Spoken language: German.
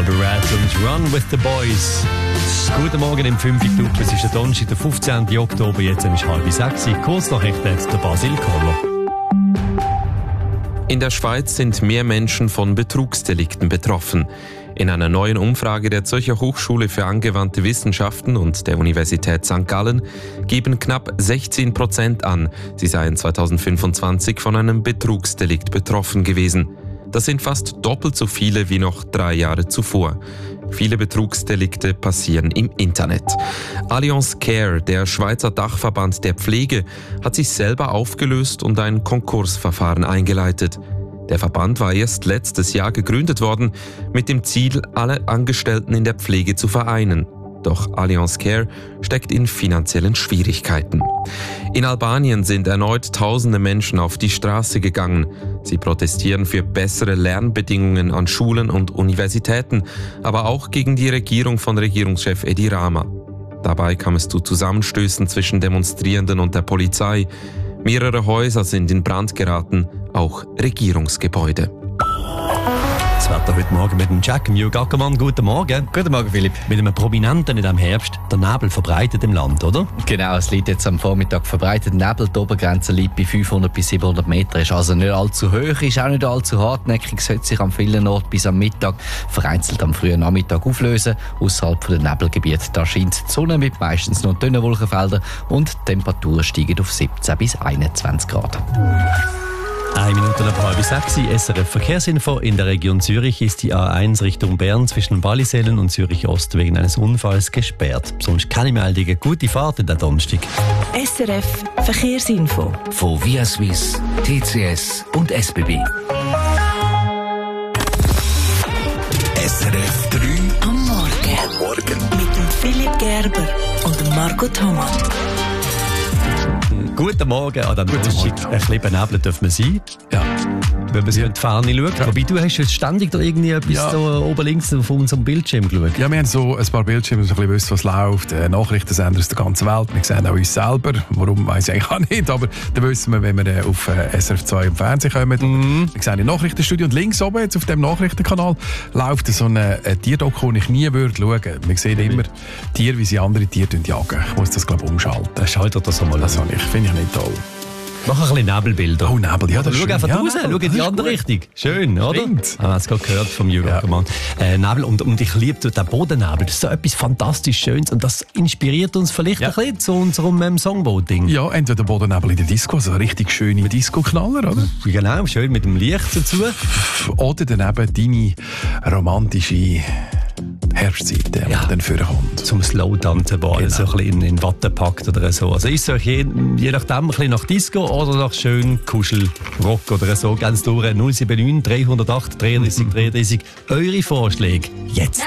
Barbara Ratt und Run with the Boys. Guten Morgen im 5 Club. Es ist der Donnerstag, der 15. Oktober. Jetzt ist 5:30. Kurz Nachrichten der Basil Koller. In der Schweiz sind mehr Menschen von Betrugsdelikten betroffen. In einer neuen Umfrage der Zürcher Hochschule für angewandte Wissenschaften und der Universität St. Gallen geben knapp 16% an, sie seien 2025 von einem Betrugsdelikt betroffen gewesen. Das sind fast doppelt so viele wie noch 3 Jahre zuvor. Viele Betrugsdelikte passieren im Internet. Allianz Care, der Schweizer Dachverband der Pflege, hat sich selber aufgelöst und ein Konkursverfahren eingeleitet. Der Verband war erst letztes Jahr gegründet worden, mit dem Ziel, alle Angestellten in der Pflege zu vereinen. Doch Allianz Care steckt in finanziellen Schwierigkeiten. In Albanien sind erneut tausende Menschen auf die Straße gegangen. Sie protestieren für bessere Lernbedingungen an Schulen und Universitäten, aber auch gegen die Regierung von Regierungschef Edi Rama. Dabei kam es zu Zusammenstößen zwischen Demonstrierenden und der Polizei. Mehrere Häuser sind in Brand geraten, auch Regierungsgebäude. Das Wetter heute Morgen mit dem Jack Hugh Ackermann. Guten Morgen. Guten Morgen, Philipp. Mit einem Prominenten in diesem Herbst. Der Nebel verbreitet im Land, oder? Genau, es liegt jetzt am Vormittag verbreitet. Nebel, die Obergrenze liegt bei 500 bis 700 Meter. Ist also nicht allzu hoch, ist auch nicht allzu hartnäckig. Sollte sich an vielen Orten bis am Mittag, vereinzelt am frühen Nachmittag auflösen. Außerhalb der Nebelgebiete, da scheint die Sonne mit meistens noch dünnen Wolkenfeldern und die Temperaturen steigen auf 17 bis 21 Grad. 1 Minute nach 5:06. SRF Verkehrsinfo. In der Region Zürich ist die A1 Richtung Bern zwischen Wallisellen und Zürich Ost wegen eines Unfalls gesperrt. Sonst keine Meldungen. Gute Fahrt in der Donnerstag. SRF Verkehrsinfo. Von Via Suisse, TCS und SBB. SRF 3 Am Morgen. Mit dem Philipp Gerber und dem Marco Thomas. Guten Morgen an diesem Donnerstag. Ein bisschen benebelt dürfen wir sein. Ja. Wenn man sich in die Ferne schaut. Wobei, du hast jetzt ständig da irgendwie etwas so oben links auf unserem Bildschirm geschaut. Ja, wir haben so ein paar Bildschirme, um so ein bisschen wissen, was läuft. Nachrichtensender aus der ganzen Welt. Wir sehen auch uns selber. Warum, weiss ich eigentlich auch nicht. Aber dann wissen wir, wenn wir auf SRF 2 im Fernsehen kommen. Wir sehen im Nachrichtenstudio. Und links oben, jetzt auf dem Nachrichtenkanal, läuft so eine Tierdoku, die ich nie schauen würde. Wir sehen immer Tiere, wie sie andere Tiere jagen. Ich muss das, glaube ich, umschalten. Schaltet das einmal. Das finde ich nicht toll. Mach ein bisschen Nebelbilder. Oh, Nebel, ja, das ist schön. Schau einfach raus, schau in die andere Richtung. Schön, oder? Stimmt. Haben wir es gerade gehört vom Jürgen Ackermann. Nebel, und ich liebe den Bodennebel. Das ist so etwas fantastisch Schönes und das inspiriert uns vielleicht ein bisschen zu unserem Songboat-Ding. Ja, entweder Bodennebel in der Disco, also richtig schöne Disco-Knaller, oder? Genau, schön mit dem Licht dazu. Oder daneben deine romantische Herbstzeit, die dann vorkommt. Zum Slow-Tanzen, wo alles so ein bisschen in Watte packt oder so. Also ist es je nachdem ein bisschen nach Disco oder nach schön Kuschelrock oder so. Ganz durch 079 308 33 33. Eure Vorschläge jetzt.